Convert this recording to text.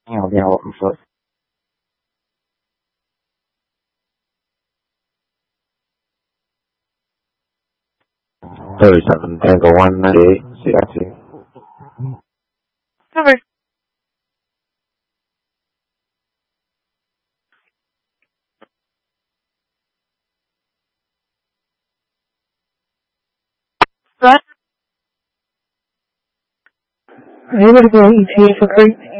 你好，你说27 Tango 198 CIT. Number what? Are you able to go ETA for Great?